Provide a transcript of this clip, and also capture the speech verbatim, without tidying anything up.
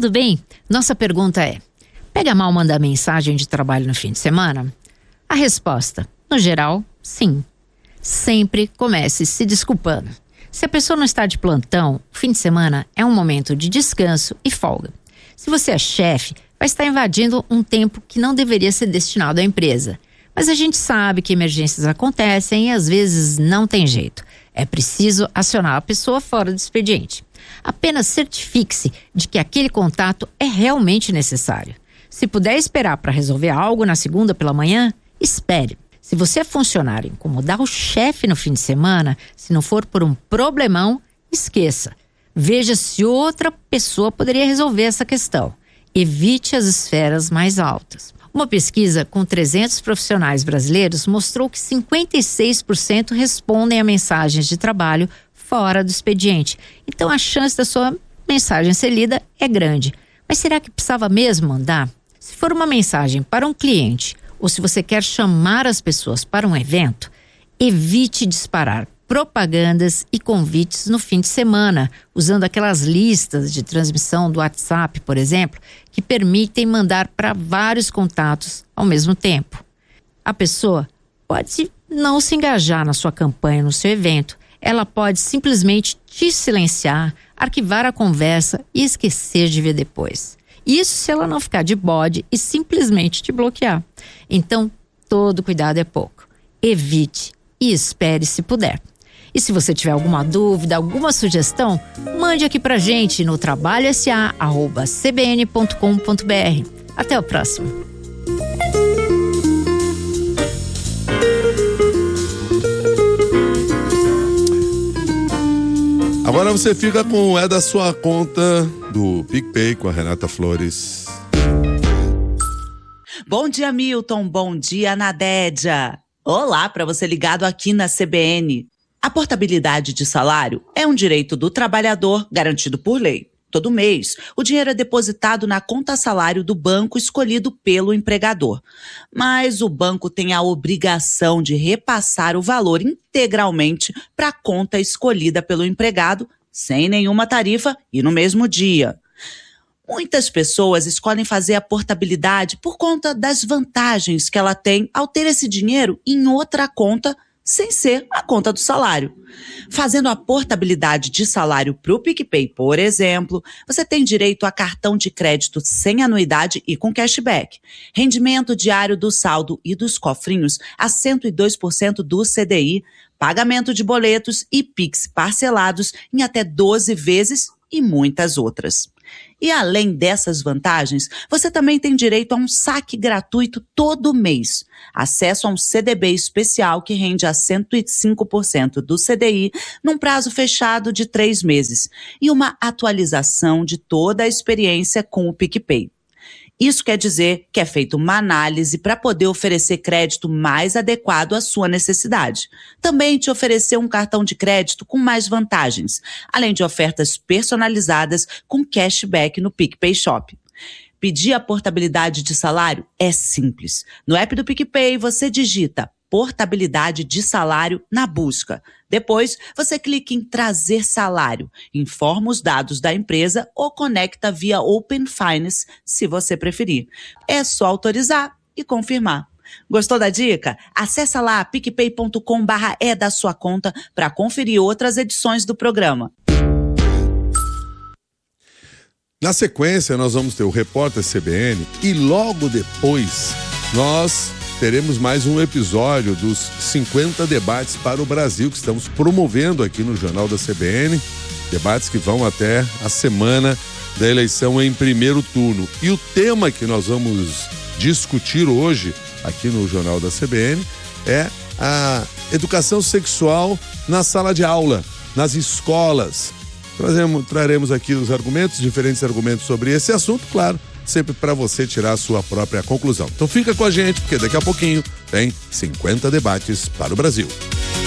tudo bem? Nossa pergunta é: pega mal mandar mensagem de trabalho no fim de semana? A resposta, no geral, sim. Sempre comece se desculpando. Se a pessoa não está de plantão, o fim de semana é um momento de descanso e folga. Se você é chefe, vai estar invadindo um tempo que não deveria ser destinado à empresa. Mas a gente sabe que emergências acontecem e às vezes não tem jeito. É preciso acionar a pessoa fora do expediente. Apenas certifique-se de que aquele contato é realmente necessário. Se puder esperar para resolver algo na segunda pela manhã, espere. Se você é funcionário e incomodar o chefe no fim de semana, se não for por um problemão, esqueça. Veja se outra pessoa poderia resolver essa questão. Evite as esferas mais altas. Uma pesquisa com trezentos profissionais brasileiros mostrou que cinquenta e seis por cento respondem a mensagens de trabalho fora do expediente. Então a chance da sua mensagem ser lida é grande. Mas será que precisava mesmo mandar? Se for uma mensagem para um cliente ou se você quer chamar as pessoas para um evento, evite disparar propagandas e convites no fim de semana, usando aquelas listas de transmissão do WhatsApp, por exemplo, que permitem mandar para vários contatos ao mesmo tempo. A pessoa pode não se engajar na sua campanha, no seu evento. Ela pode simplesmente te silenciar, arquivar a conversa e esquecer de ver depois. Isso se ela não ficar de bode e simplesmente te bloquear. Então, todo cuidado é pouco. Evite e espere se puder. E se você tiver alguma dúvida, alguma sugestão, mande aqui pra gente no trabalho s a arroba c b n ponto com ponto b r. Até o próximo. Agora você fica com o É da Sua Conta do PicPay com a Renata Flores. Bom dia, Milton. Bom dia, Nadédia. Olá para você ligado aqui na C B N. A portabilidade de salário é um direito do trabalhador garantido por lei. Todo mês, o dinheiro é depositado na conta salário do banco escolhido pelo empregador. Mas o banco tem a obrigação de repassar o valor integralmente para a conta escolhida pelo empregado, sem nenhuma tarifa e no mesmo dia. Muitas pessoas escolhem fazer a portabilidade por conta das vantagens que ela tem ao ter esse dinheiro em outra conta, sem ser a conta do salário. Fazendo a portabilidade de salário para o PicPay, por exemplo, você tem direito a cartão de crédito sem anuidade e com cashback, rendimento diário do saldo e dos cofrinhos a cento e dois por cento do C D I, pagamento de boletos e Pix parcelados em até doze vezes e muitas outras. E além dessas vantagens, você também tem direito a um saque gratuito todo mês, acesso a um C D B especial que rende a cento e cinco por cento do C D I num prazo fechado de três meses e uma atualização de toda a experiência com o PicPay. Isso quer dizer que é feita uma análise para poder oferecer crédito mais adequado à sua necessidade. Também te oferecer um cartão de crédito com mais vantagens, além de ofertas personalizadas com cashback no PicPay Shop. Pedir a portabilidade de salário é simples. No app do PicPay você digita portabilidade de salário na busca. Depois, você clica em trazer salário, informa os dados da empresa ou conecta via Open Finance, se você preferir. É só autorizar e confirmar. Gostou da dica? Acesse lá picpay ponto com barra é da sua conta para conferir outras edições do programa. Na sequência, nós vamos ter o Repórter C B N e logo depois nós teremos mais um episódio dos cinquenta debates para o Brasil que estamos promovendo aqui no Jornal da C B N. Debates que vão até a semana da eleição em primeiro turno. E o tema que nós vamos discutir hoje aqui no Jornal da C B N é a educação sexual na sala de aula, nas escolas. Trazemos, traremos aqui os argumentos, diferentes argumentos sobre esse assunto, claro, sempre para você tirar a sua própria conclusão. Então fica com a gente, porque daqui a pouquinho tem cinquenta debates para o Brasil.